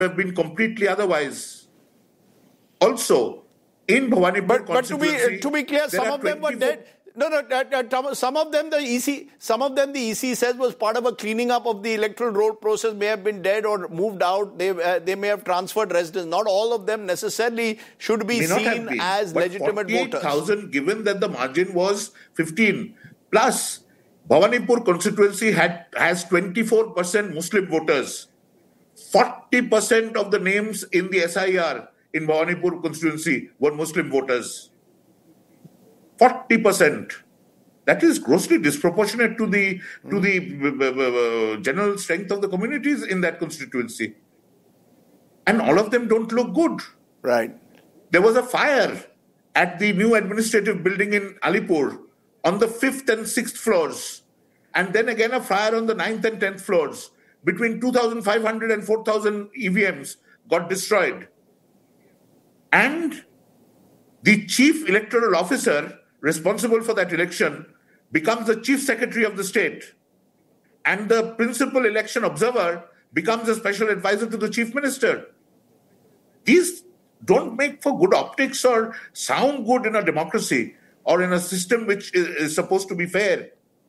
have been completely otherwise. Also, in Bhawanipur constituency, to be clear, some of them were dead. Some of them the EC says was part of a cleaning up of the electoral roll process, may have been dead or moved out. They may have transferred residence. Not all of them necessarily should be seen as legitimate voters. 48,000, given that the margin was 15 plus, Bhawanipur constituency has 24% Muslim voters. 40% of the names in the SIR in Bhawanipur constituency were Muslim voters. 40%. That is grossly disproportionate to the general strength of the communities in that constituency. And all of them don't look good. Right. There was a fire at the new administrative building in Alipur on the 5th and 6th floors. And then again a fire on the 9th and 10th floors. Between 2,500 and 4,000 EVMs got destroyed. And the chief electoral officer responsible for that election becomes the chief secretary of the state. And the principal election observer becomes a special advisor to the chief minister. These don't make for good optics or sound good in a democracy or in a system which is supposed to be fair.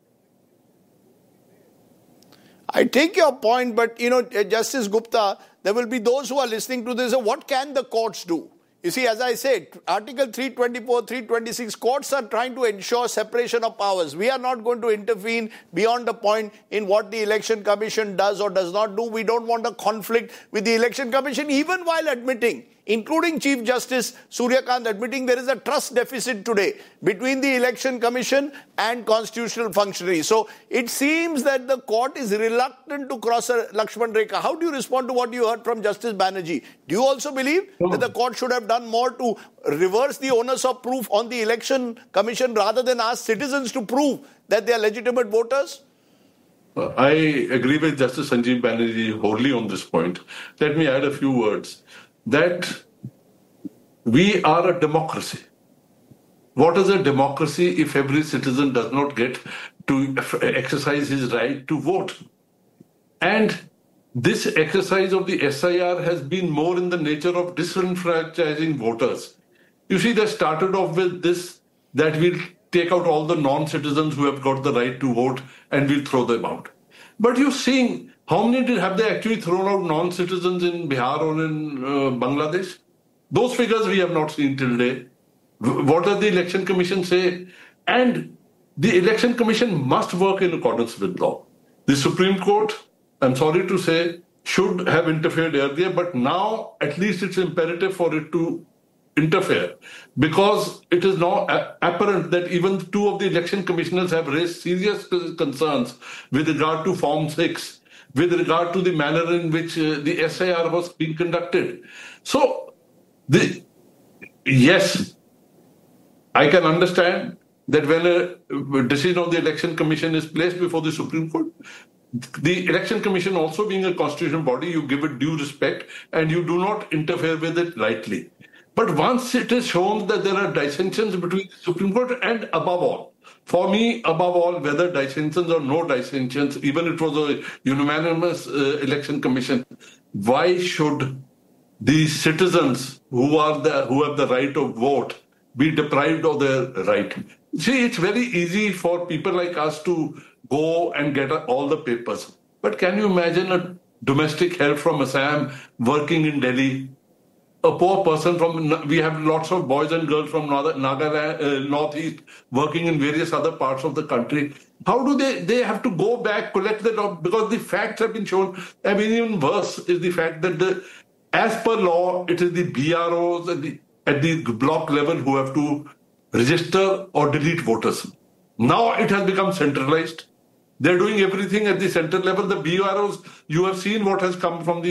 I take your point, but, Justice Gupta, there will be those who are listening to this. What can the courts do? You see, as I said, Article 324, 326, courts are trying to ensure separation of powers. We are not going to intervene beyond the point in what the Election Commission does or does not do. We don't want a conflict with the Election Commission, even while admitting, including Chief Justice Surya Kant admitting there is a trust deficit today between the Election Commission and constitutional functionaries. So it seems that the court is reluctant to cross a Lakshman Rekha. How do you respond to what you heard from Justice Banerjee? Do you also believe that the court should have done more to reverse the onus of proof on the Election Commission rather than ask citizens to prove that they are legitimate voters? I agree with Justice Sanjeev Banerjee wholly on this point. Let me add a few words. That we are a democracy. What is a democracy if every citizen does not get to exercise his right to vote? And this exercise of the SIR has been more in the nature of disenfranchising voters. You see, they started off with this, that we'll take out all the non-citizens who have got the right to vote and we'll throw them out. But you're seeing, how many have they actually thrown out non-citizens in Bihar or in Bangladesh? Those figures we have not seen till today. What does the Election Commission say? And the Election Commission must work in accordance with law. The Supreme Court, I'm sorry to say, should have interfered earlier, but now at least it's imperative for it to interfere, because it is now apparent that even two of the election commissioners have raised serious concerns with regard to Form 6, with regard to the manner in which the SIR was being conducted. So, yes, I can understand that when a decision of the Election Commission is placed before the Supreme Court, the Election Commission also being a constitutional body, you give it due respect and you do not interfere with it lightly. But once it is shown that there are dissensions between the Supreme Court and above all, for me, above all, whether dissensions or no dissensions, even if it was a unanimous election commission, why should the citizens who have the right to vote be deprived of their right? See, it's very easy for people like us to go and get all the papers. But can you imagine a domestic help from Assam working in Delhi? A poor person we have lots of boys and girls from Nagaland, Northeast, working in various other parts of the country. How do they have to go back, collect the document? Because the facts have been shown. I mean, even worse is the fact that as per law, it is the BROs at the block level who have to register or delete voters. Now it has become centralized. They're doing everything at the central level. The BROs, you have seen what has come from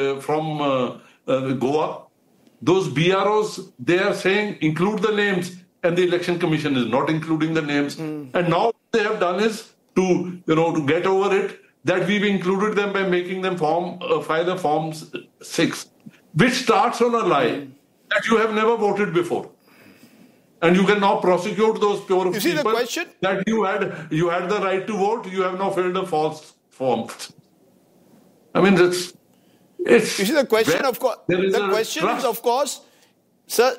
Goa. Those BROs, they are saying include the names, and the Election Commission is not including the names. And now what they have done is to get over it, that we've included them by making them file a Form 6, which starts on a lie that you have never voted before. And you can now prosecute those pure people. You see the question? That you had the right to vote, you have now filled a false form. I mean, You see, the question, of course, is, of course, sir.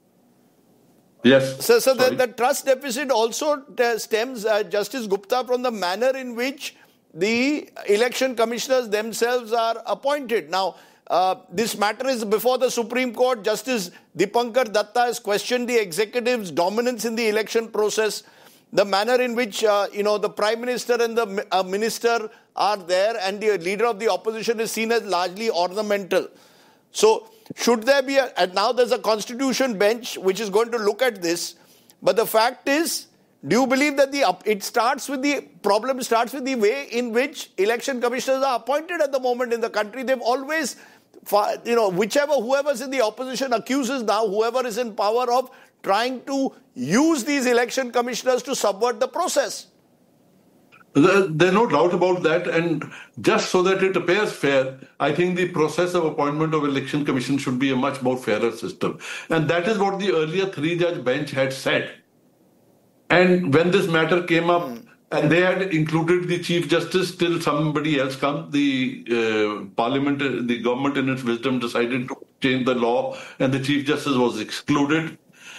Yes. So the trust deficit also stems, Justice Gupta, from the manner in which the election commissioners themselves are appointed. Now, this matter is before the Supreme Court. Justice Dipankar Datta has questioned the executive's dominance in the election process, the manner in which, the Prime Minister and the Minister are there, and the leader of the opposition is seen as largely ornamental. So, should there be and now there's a constitution bench which is going to look at this, but the fact is, do you believe that the problem starts with the way in which election commissioners are appointed at the moment in the country? They've always, whoever's in the opposition accuses now whoever is in power of trying to use these election commissioners to subvert the process. There's no doubt about that, and just so that it appears fair, I think the process of appointment of election commission should be a much more fairer system. And that is what the earlier 3-judge bench had said. And when this matter came up, and they had included the Chief Justice till somebody else come, the the government in its wisdom decided to change the law, and the Chief Justice was excluded.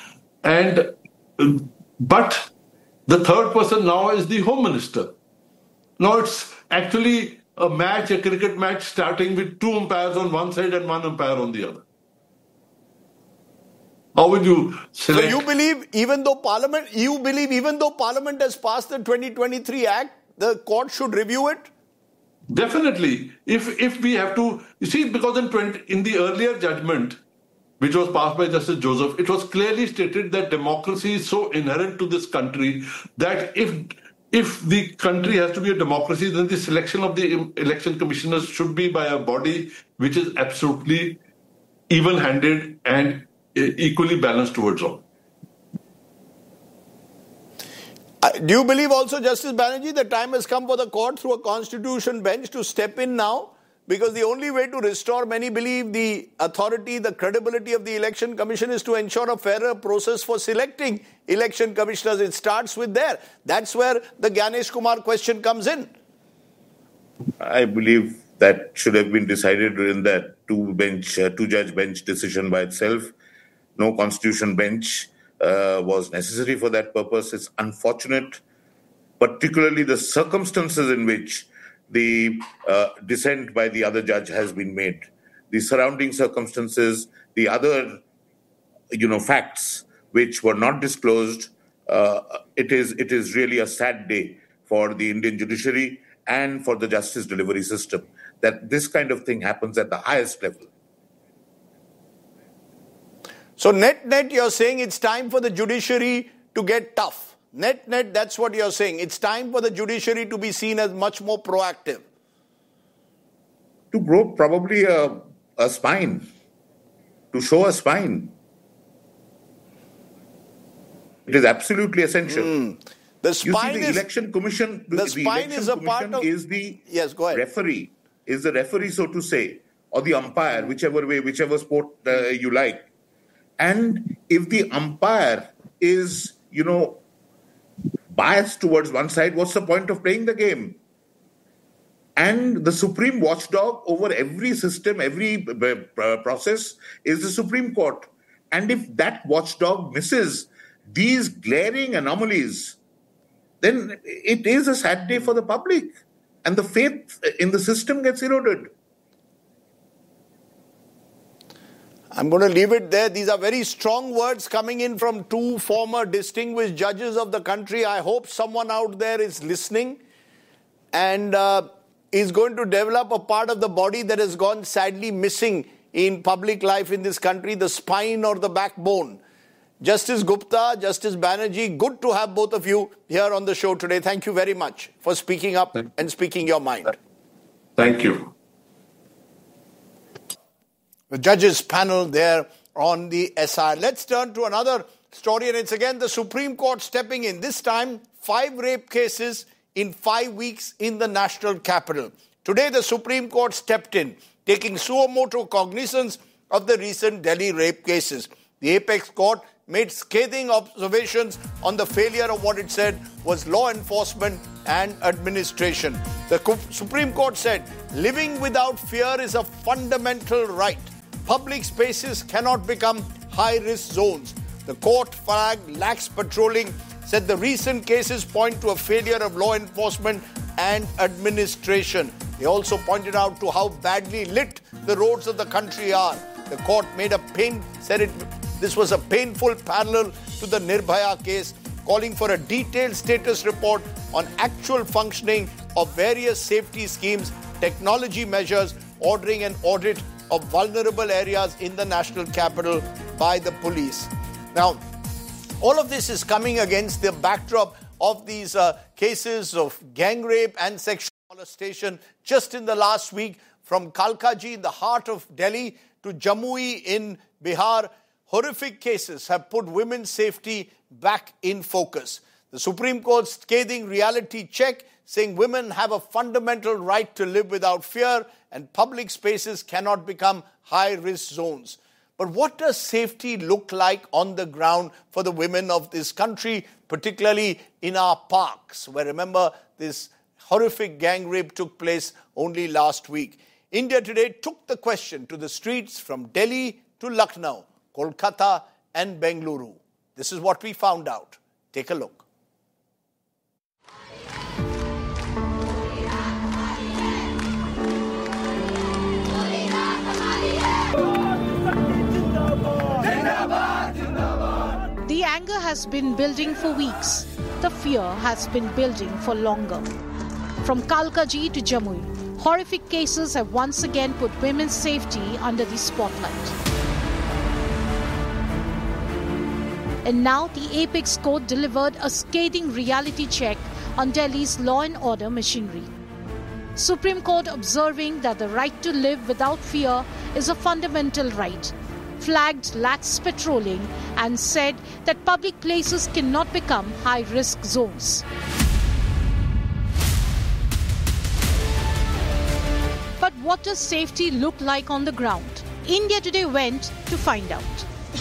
But the third person now is the Home Minister. Now it's actually a cricket match starting with 2 umpires on one side and 1 umpire on the other. How would you select? So you believe even though Parliament has passed the 2023 Act, the court should review it? Definitely. If we have to, you see, because in the earlier judgment, which was passed by Justice Joseph, it was clearly stated that democracy is so inherent to this country that if the country has to be a democracy, then the selection of the election commissioners should be by a body which is absolutely even-handed and equally balanced towards all. Do you believe also, Justice Banerjee, the time has come for the court through a constitution bench to step in now? Because the only way to restore, many believe, the authority, the credibility of the election commission is to ensure a fairer process for selecting election commissioners. It starts with there. That's where the Gyanesh Kumar question comes in. I believe that should have been decided in that two-judge bench decision by itself. No constitution bench was necessary for that purpose. It's unfortunate, particularly the circumstances in which the dissent by the other judge has been made. The surrounding circumstances, the other, facts which were not disclosed. It is really a sad day for the Indian judiciary and for the justice delivery system that this kind of thing happens at the highest level. So net, you're saying it's time for the judiciary to get tough. Net, that's what you're saying. It's time for the judiciary to be seen as much more proactive. To grow probably a spine, to show a spine. It is absolutely essential. The spine the election commission. The spine is a part of. Is the yes, go ahead. Referee is the referee, so to say, or the umpire, whichever way, whichever sport you like. And if the umpire is, biased towards one side, what's the point of playing the game? And the supreme watchdog over every system, every process is the Supreme Court. And if that watchdog misses these glaring anomalies, then it is a sad day for the public. And the faith in the system gets eroded. I'm going to leave it there. These are very strong words coming in from two former distinguished judges of the country. I hope someone out there is listening and is going to develop a part of the body that has gone sadly missing in public life in this country, the spine or the backbone. Justice Gupta, Justice Banerjee, good to have both of you here on the show today. Thank you very much for speaking up and speaking your mind. Thank you. The judges panel there on the SR. Let's turn to another story, and it's again the Supreme Court stepping in. This time, 5 rape cases in 5 weeks in the national capital. Today, the Supreme Court stepped in, taking suo motu cognizance of the recent Delhi rape cases. The Apex Court made scathing observations on the failure of what it said was law enforcement and administration. The Supreme Court said, living without fear is a fundamental right. Public spaces cannot become high-risk zones. The court flagged lax patrolling, said the recent cases point to a failure of law enforcement and administration. They also pointed out to how badly lit the roads of the country are. The court said this was a painful parallel to the Nirbhaya case, calling for a detailed status report on actual functioning of various safety schemes, technology measures, ordering an audit of vulnerable areas in the national capital by the police. Now, all of this is coming against the backdrop of these cases of gang rape and sexual molestation just in the last week, from Kalkaji in the heart of Delhi to Jamui in Bihar. Horrific cases have put women's safety back in focus. The Supreme Court's scathing reality check, saying women have a fundamental right to live without fear and public spaces cannot become high-risk zones. But what does safety look like on the ground for the women of this country, particularly in our parks, where, remember, this horrific gang rape took place only last week? India Today took the question to the streets from Delhi to Lucknow, Kolkata and Bengaluru. This is what we found out. Take a look. The anger has been building for weeks. The fear has been building for longer. From Kalkaji to Jamui, horrific cases have once again put women's safety under the spotlight. And now the Apex Court delivered a scathing reality check on Delhi's law and order machinery. Supreme Court observing that the right to live without fear is a fundamental right, flagged lax patrolling and said that public places cannot become high-risk zones. But what does safety look like on the ground? India Today went to find out.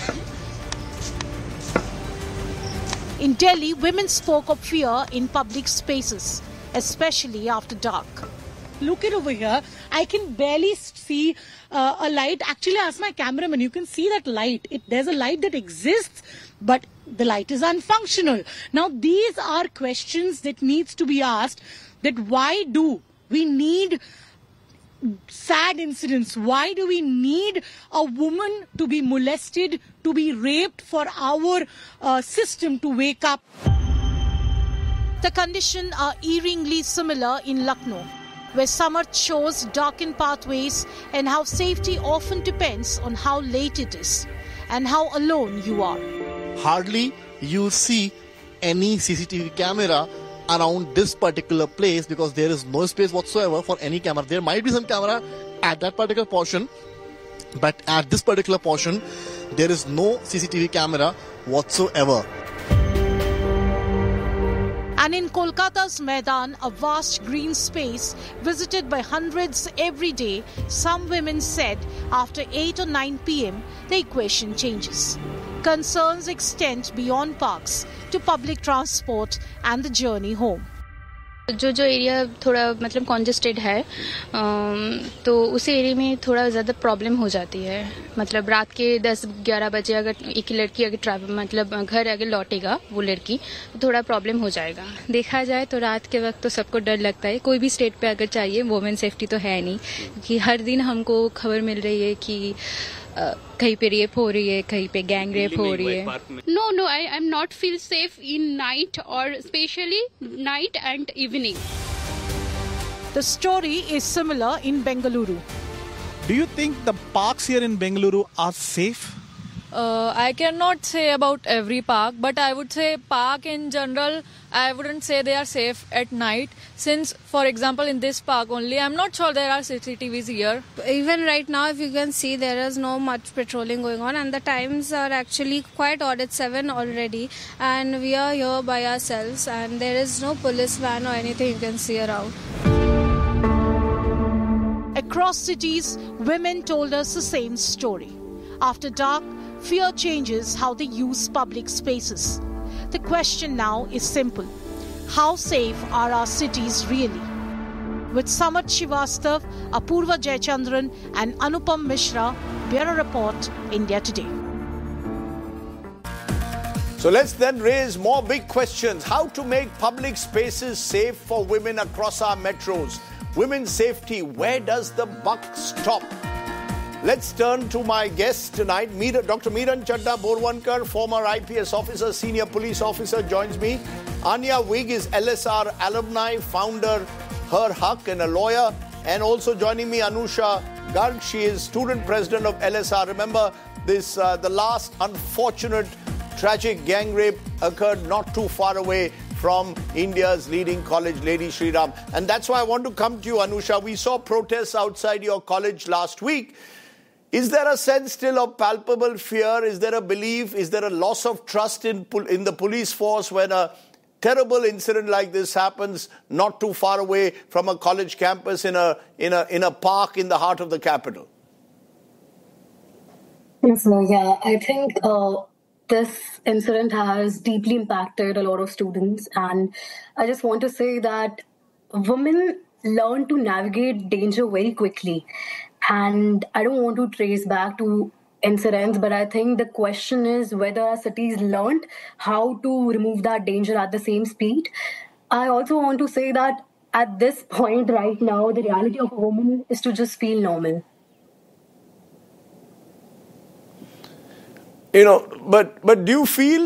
In Delhi, women spoke of fear in public spaces, especially after dark. Look it over here. I can barely see a light. Actually, ask my cameraman. You can see that light. There's a light that exists, but the light is unfunctional. Now, these are questions that needs to be asked. That why do we need sad incidents? Why do we need a woman to be molested, to be raped for our system to wake up? The conditions are eerily similar in Lucknow, where summer shows darkened pathways and how safety often depends on how late it is and how alone you are. Hardly you'll see any CCTV camera around this particular place because there is no space whatsoever for any camera. There might be some camera at that particular portion, but at this particular portion, there is no CCTV camera whatsoever. And in Kolkata's Maidan, a vast green space visited by hundreds every day, some women said after 8 or 9 p.m, the equation changes. Concerns extend beyond parks to public transport and the journey home. जो area थोड़ा मतलब congested है तो उस area में थोड़ा ज़्यादा problem हो जाती है. मतलब रात के 10-11 बजे अगर एक लड़की अगर मतलब घर अगर लौटेगा वो लड़की तो थोड़ा प्रॉब्लम हो जाएगा. देखा जाए तो रात के वक्त तो सबको डर लगता है. कोई भी स्टेट पे अगर चाहिए वुमेन सेफ्टी तो है नहीं, क्योंकि हर दिन हमको खबर मिल रही है कि कहीं पे रेप हो रही है, कहीं पे गैंग रेप हो रही है. No, I am not feel safe in night or especially night and evening. The story is similar in Bengaluru. Do you think the parks here in Bengaluru are safe? I cannot say about every park, but I would say park in general, I wouldn't say they are safe at night. Since, for example, in this park only, I'm not sure there are CCTVs here. Even right now, if you can see, there is no much patrolling going on, and the times are actually quite odd. It's 7 already, and we are here by ourselves, and there is no police van or anything you can see around. Across cities, women told us the same story. After dark, fear changes how they use public spaces. The question now is simple. How safe are our cities really? With Samat Shivastav, Apurva Jayachandran and Anupam Mishra, Bureau Report, India Today. So let's then raise more big questions. How to make public spaces safe for women across our metros? Women's safety, where does the buck stop? Let's turn to my guest tonight. Dr. Miran Chadda Borwankar, former IPS officer, senior police officer, joins me. Anya Wig is LSR alumni, founder, Her Haq, and a lawyer. And also joining me, Anusha Garg. She is student president of LSR. Remember, this the last unfortunate tragic gang rape occurred not too far away from India's leading college, Lady Shri Ram. And that's why I want to come to you, Anusha. We saw protests outside your college last week. Is there a sense still of palpable fear? Is there a belief? Is there a loss of trust in the police force when a terrible incident like this happens not too far away from a college campus in a park in the heart of the capital? So, yeah, I think this incident has deeply impacted a lot of students. And I just want to say that women learn to navigate danger very quickly. And I don't want to trace back to incidents, but I think the question is whether our cities learned how to remove that danger at the same speed. I also want to say that at this point right now, the reality of a woman is to just feel normal. You know, but do you feel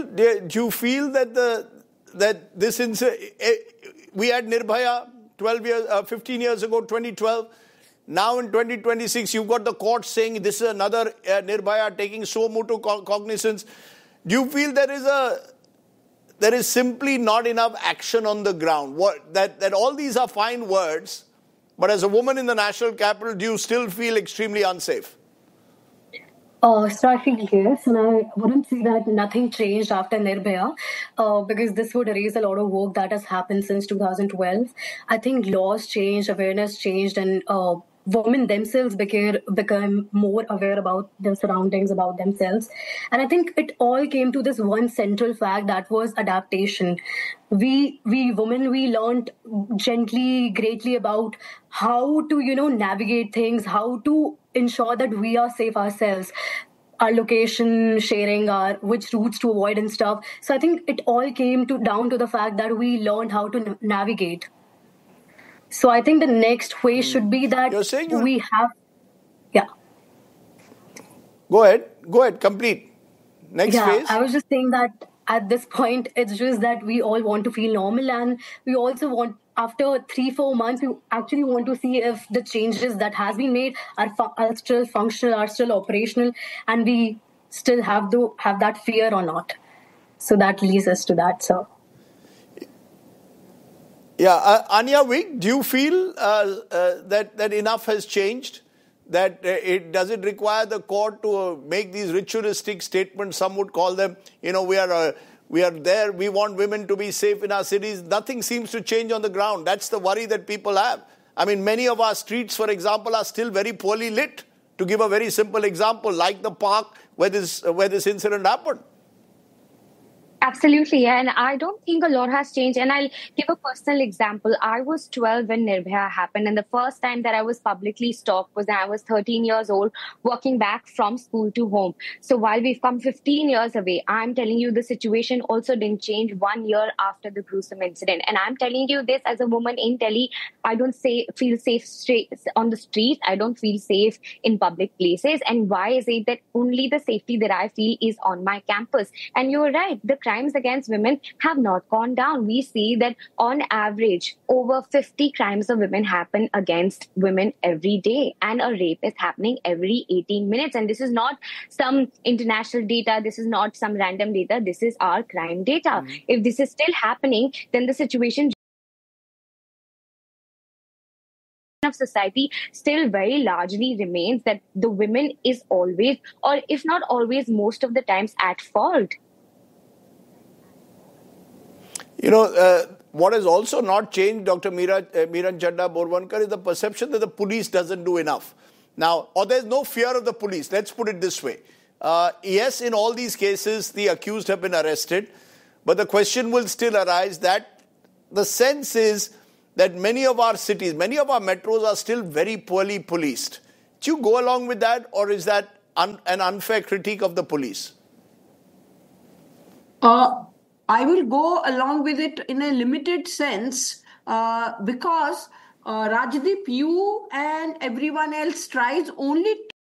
that this incident, we had Nirbhaya 15 years ago, 2012. Now in 2026, you've got the court saying this is another Nirbhaya taking so much cognizance. Do you feel there is simply not enough action on the ground? That all these are fine words, but as a woman in the national capital, do you still feel extremely unsafe? So I feel yes, and I wouldn't say that nothing changed after Nirbhaya, because this would erase a lot of work that has happened since 2012. I think laws changed, awareness changed, and women themselves became more aware about their surroundings, about themselves. And I think it all came to this one central fact, that was adaptation. We women, we learned gently, greatly about how to, navigate things, how to ensure that we are safe ourselves, our location sharing, which routes to avoid and stuff. So I think it all came down to the fact that we learned how to navigate. So I think the next phase should be that we have... Yeah. Go ahead, complete. Next phase. I was just saying that at this point, it's just that we all want to feel normal, and we also want, after 3-4 months, we actually want to see if the changes that has been made are still functional, are still operational, and we still have that fear or not. So that leads us to that, sir. Yeah, Anya Wig, do you feel that enough has changed? That does it require the court to make these ritualistic statements? Some would call them, we are there. We want women to be safe in our cities. Nothing seems to change on the ground. That's the worry that people have. I mean, many of our streets, for example, are still very poorly lit. To give a very simple example, like the park where this incident happened. Absolutely, and I don't think a lot has changed. And I'll give a personal example. I was 12 when Nirbhaya happened, and the first time that I was publicly stalked was when I was 13 years old, walking back from school to home. So while we've come 15 years away, I'm telling you the situation also didn't change 1 year after the gruesome incident. And I'm telling you this as a woman in Delhi. I don't feel safe on the streets. I don't feel safe in public places. And why is it that only the safety that I feel is on my campus? And you're right, the crimes against women have not gone down. We see that on average, over 50 crimes of women happen against women every day, and a rape is happening every 18 minutes. And this is not some international data. This is not some random data. This is our crime data. Mm-hmm. If this is still happening, then the situation of society still very largely remains that the women is always, or if not always, most of the times at fault. What has also not changed, Dr. Miran Chadda Borwankar, is the perception that the police doesn't do enough. Now, or there's no fear of the police. Let's put it this way. Yes, in all these cases, the accused have been arrested, but the question will still arise that the sense is that many of our cities, many of our metros are still very poorly policed. Do you go along with that, or is that an unfair critique of the police? I will go along with it in a limited sense because Rajdeep, you and everyone else tries only.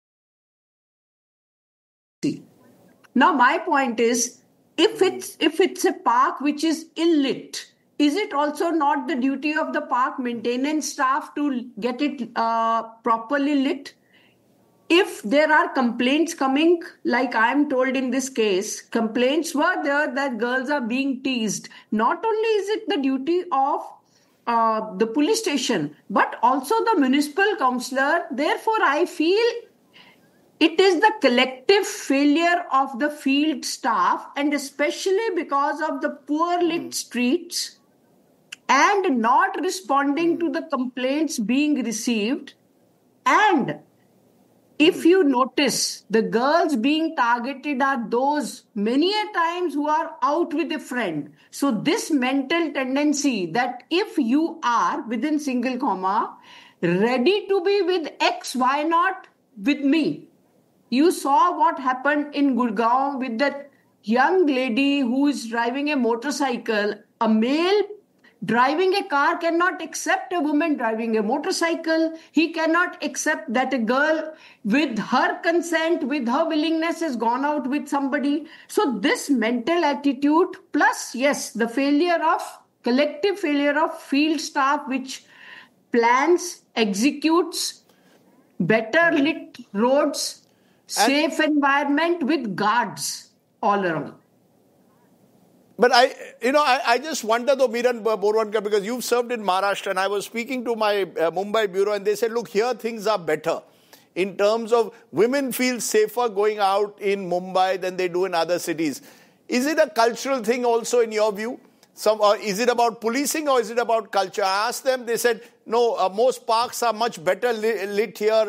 Now, my point is, if it's a park which is ill-lit, is it also not the duty of the park maintenance staff to get it properly lit? If there are complaints coming, like I am told in this case, complaints were there that girls are being teased. Not only is it the duty of the police station, but also the municipal councillor. Therefore, I feel it is the collective failure of the field staff, and especially because of the poor lit streets and not responding to the complaints being received. And if you notice, the girls being targeted are those many a times who are out with a friend. So this mental tendency that if you are, within single comma, ready to be with X, why not with me? You saw what happened in Gurgaon with that young lady who is driving a motorcycle. A male driving a car cannot accept a woman driving a motorcycle. He cannot accept that a girl with her consent, with her willingness has gone out with somebody. So this mental attitude plus, yes, the collective failure of field staff which plans, executes better lit roads, safe environment with guards all around. But I just wonder though, Miran Borwankar, because you've served in Maharashtra, and I was speaking to my Mumbai bureau and they said, look, here things are better in terms of women feel safer going out in Mumbai than they do in other cities. Is it a cultural thing also in your view? Is it about policing or is it about culture? I asked them, they said, no, most parks are much better lit here.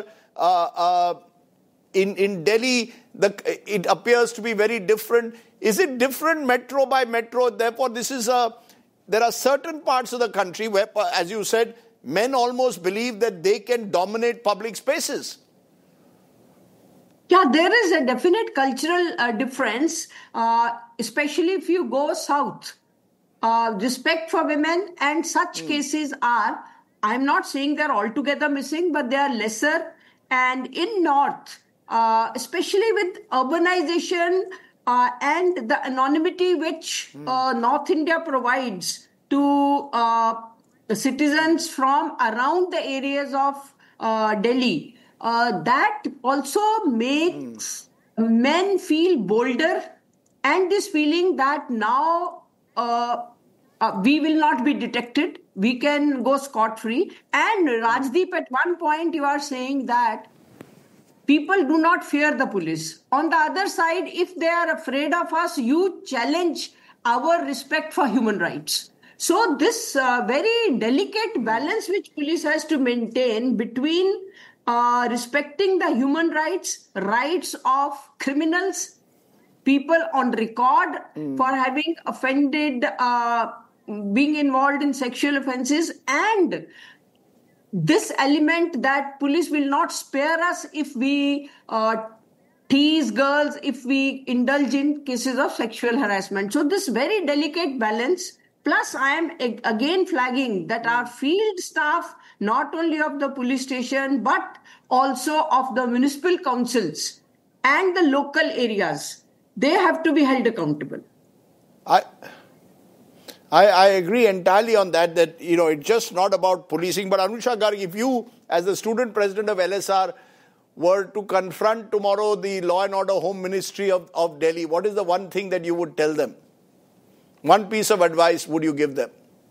In Delhi, it appears to be very different. Is it different metro by metro? Therefore, there are certain parts of the country where, as you said, men almost believe that they can dominate public spaces. Yeah, there is a definite cultural difference, especially if you go south. Respect for women and such cases are, I'm not saying they're altogether missing, but they are lesser. And in north, especially with urbanization and the anonymity which North India provides to citizens from around the areas of Delhi, that also makes men feel bolder, and this feeling that now we will not be detected, we can go scot-free. And Rajdeep, at one point you are saying that people do not fear the police. On the other side, if they are afraid of us, you challenge our respect for human rights. So this very delicate balance which police has to maintain between respecting the human rights of criminals, people on record for having offended, being involved in sexual offences, and this element that police will not spare us if we tease girls, if we indulge in cases of sexual harassment. So this very delicate balance. Plus, I am again flagging that our field staff, not only of the police station, but also of the municipal councils and the local areas, they have to be held accountable. I agree entirely on that it's just not about policing. But Anusha Garg, if you, as the student president of LSR, were to confront tomorrow the Law and Order Home Ministry of Delhi, what is the one thing that you would tell them? One piece of advice would you give them?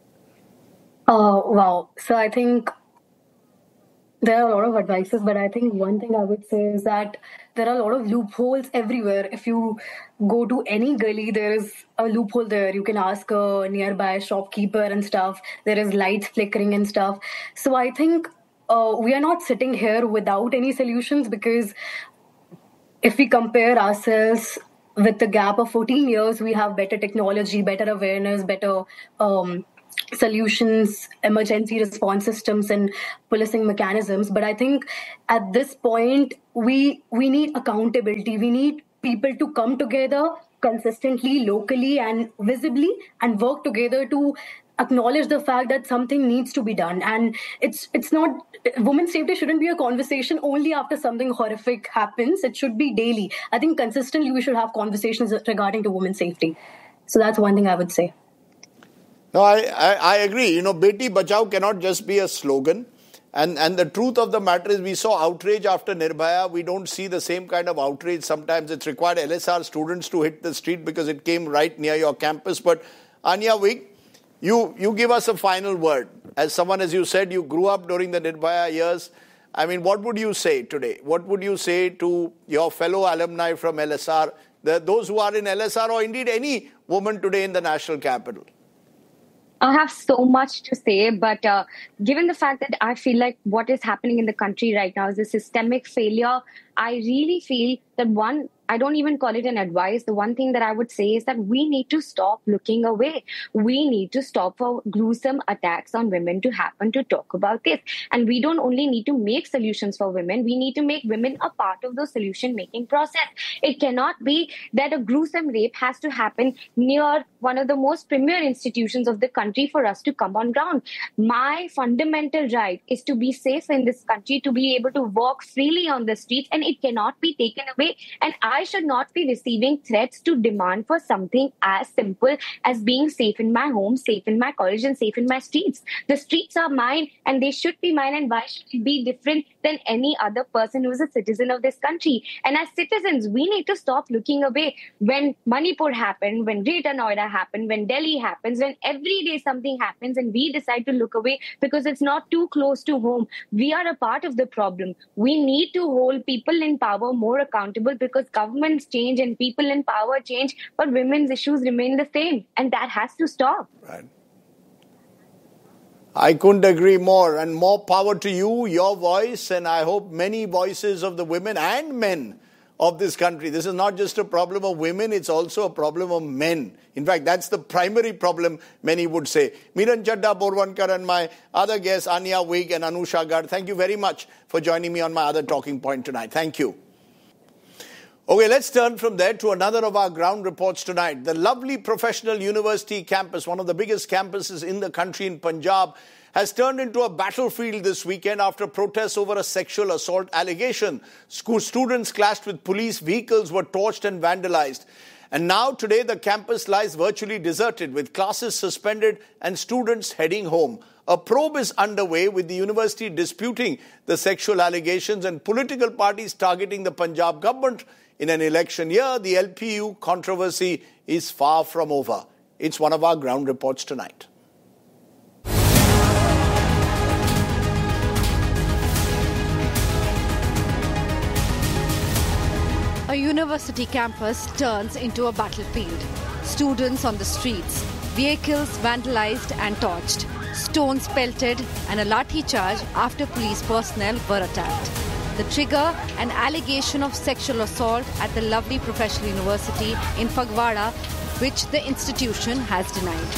Wow. So I think there are a lot of advices, but I think one thing I would say is that there are a lot of loopholes everywhere. If you go to any gully, there is a loophole there. You can ask a nearby shopkeeper and stuff. There is lights flickering and stuff. So I think we are not sitting here without any solutions, because if we compare ourselves with the gap of 14 years, we have better technology, better awareness, better solutions, emergency response systems, and policing mechanisms. But I think at this point, we need accountability. We need people to come together consistently, locally, and visibly, and work together to acknowledge the fact that something needs to be done. And it's not, women's safety shouldn't be a conversation only after something horrific happens. It should be daily. I think consistently we should have conversations regarding to women's safety. So that's one thing I would say. No, I agree. You know, Beti Bachao cannot just be a slogan. And the truth of the matter is we saw outrage after Nirbhaya. We don't see the same kind of outrage. Sometimes it's required LSR students to hit the street because it came right near your campus. But Anya Vig, you give us a final word. As someone, as you said, you grew up during the Nirbhaya years. I mean, what would you say today? What would you say to your fellow alumni from LSR, those who are in LSR or indeed any woman today in the national capital? I have so much to say, but given the fact that I feel like what is happening in the country right now is a systemic failure, I really feel that I don't even call it an advice. The one thing that I would say is that we need to stop looking away. We need to stop for gruesome attacks on women to happen to talk about this. And we don't only need to make solutions for women, we need to make women a part of the solution-making process. It cannot be that a gruesome rape has to happen near one of the most premier institutions of the country for us to come on ground. My fundamental right is to be safe in this country, to be able to walk freely on the streets, and it cannot be taken away. And I should not be receiving threats to demand for something as simple as being safe in my home, safe in my college, and safe in my streets. The streets are mine and they should be mine, and why should it be different than any other person who is a citizen of this country? And as citizens, we need to stop looking away. When Manipur happened, when Greater Noida happened, when Delhi happens, when every day something happens and we decide to look away because it's not too close to home, we are a part of the problem. We need to hold people in power more accountable, because governments change and people in power change, but women's issues remain the same, and that has to stop. Right. I couldn't agree more, and more power to you, your voice, and I hope many voices of the women and men of this country. This is not just a problem of women, it's also a problem of men. In fact, that's the primary problem, many would say. Miran Chadda Borwankar and my other guests, Anya Vig and Anusha Garg, thank you very much for joining me on my other talking point tonight. Thank you. Okay, let's turn from there to another of our ground reports tonight. The lovely professional university campus, one of the biggest campuses in the country in Punjab, has turned into a battlefield this weekend after protests over a sexual assault allegation. School students clashed with police, vehicles were torched and vandalized. And now today the campus lies virtually deserted, with classes suspended and students heading home. A probe is underway, with the university disputing the sexual allegations and political parties targeting the Punjab government. In an election year, the LPU controversy is far from over. It's one of our ground reports tonight. A university campus turns into a battlefield. Students on the streets, vehicles vandalized and torched, stones pelted, and a lathi charge after police personnel were attacked. The trigger, an allegation of sexual assault at the lovely professional university in Phagwara, which the institution has denied.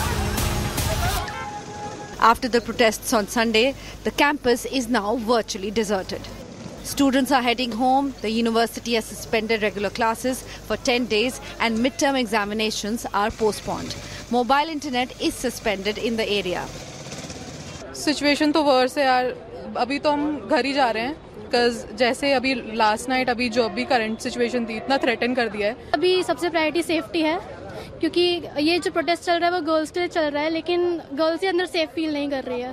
After the protests on Sunday, the campus is now virtually deserted. Students are heading home, the university has suspended regular classes for 10 days and midterm examinations are postponed. Mobile internet is suspended in the area. Situation तो worse है यार, अभी तो हम घर ही जा रहे हैं. Because जैसे अभी लास्ट नाइट अभी जो अभी करंट सिचुएशन थी, इतना थ्रेटन कर दिया है. अभी सबसे प्रायोरिटी सेफ्टी है, क्योंकि ये जो प्रोटेस्ट चल रहा है वो गर्ल्स के लिए चल रहा है, लेकिन गर्ल्स ही अंदर सेफ फील नहीं कर रही है.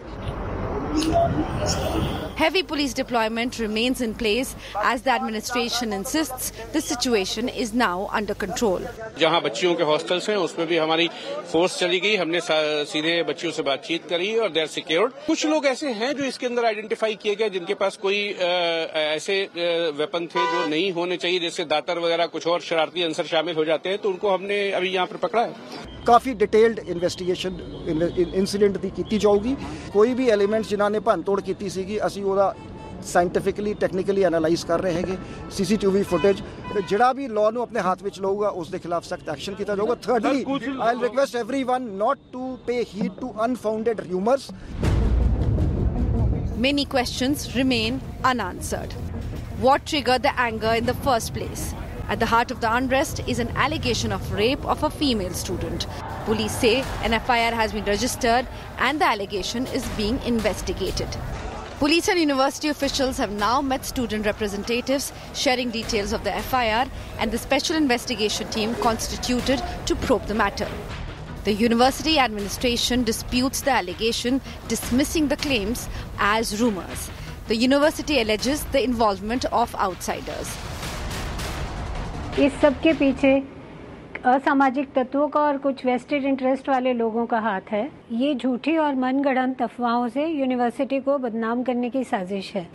Heavy police deployment remains in place as the administration insists the situation is now under control. जहां बच्चियों के हॉस्टल्स हैं उसमें भी हमारी फोर्स चली गई, हमने सीधे बच्चियों से बातचीत करी और दे आर सिक्योर्ड. कुछ लोग ऐसे हैं जो इसके अंदर आइडेंटिफाई किए गए जिनके पास कोई ऐसे वेपन थे जो नहीं होने चाहिए, जैसे दातर वगैरह, कुछ और शरारती अंसर शामिल हो जाते हैं, तो उनको हमने अभी यहाँ पर पकड़ा है. काफ़ी डिटेल्ड इन्वेस्टिगेशन इंसीडेंट की जाऊगी. कोई भी एलिमेंट्स जिन्होंने भन तोड़ की सी, असी ਸਾਇੰਟੀਫਿਕਲੀ ਟੈਕਨੀਕਲੀ ਐਨਾਲਾਈਜ਼ ਕਰ ਰਹੇ ਹੈਗੇ ਸੀਸੀਟੀਵੀ ਫੁਟੇਜ ਜਿਹੜਾ ਵੀ ਲਾਅ ਨੂੰ ਆਪਣੇ ਹੱਥ ਵਿੱਚ ਲਊਗਾ ਉਸ ਦੇ ਖਿਲਾਫ ਸਖਤ ਐਕਸ਼ਨ ਕੀਤਾ ਜਾਊਗਾ thirdly I will request everyone not to pay heed to unfounded rumors. Many questions remain unanswered. What triggered the anger in the first place? At the heart of the unrest is an allegation of rape of a female student. Police say an FIR has been registered and the allegation is being investigated. Police and university officials have now met student representatives, sharing details of the FIR and the special investigation team constituted to probe the matter. The university administration disputes the allegation, dismissing the claims as rumors. The university alleges the involvement of outsiders. इस सब के पीछे असामाजिक तत्वों का और कुछ vested interest वाले लोगों का हाथ है। ये झूठी और मनगढ़ंत अफवाहों से यूनिवर्सिटी को बदनाम करने की साजिश है।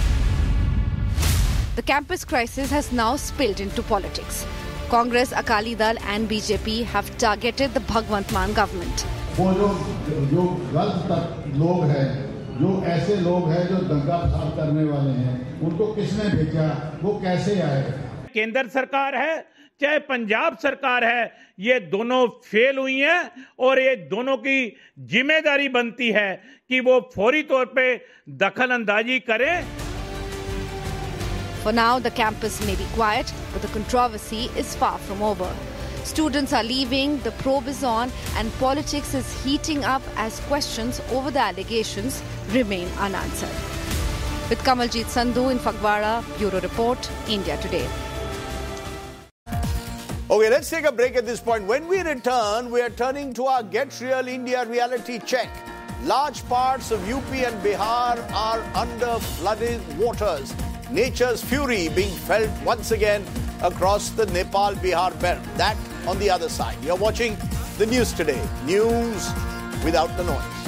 The campus crisis has now spilled into politics. Congress, Akali Dal and BJP have targeted the Bhagwant Mann government. वो जो गलत लोग हैं, जो ऐसे लोग हैं जो दंगा फसाद करने वाले हैं, उनको किसने भेजा, वो कैसे आए? केंद्र सरकार है चाहे पंजाब सरकार है, ये दोनों फेल हुई हैं और ये दोनों की जिम्मेदारी बनती है कि वो फौरी तौर पे दखल अंदाजी करें। For now, the campus may be quiet, but the controversy is far from over. Students are leaving, the probe is on, and politics is heating up as questions over the allegations remain unanswered. With Kamaljeet Sandhu in Phagwara, Bureau Report, India Today. Okay, let's take a break at this point. When we return, we are turning to our Get Real India reality check. Large parts of UP and Bihar are under flooded waters. Nature's fury being felt once again across the Nepal-Bihar belt. That on the other side. You're watching the news today. News without the noise.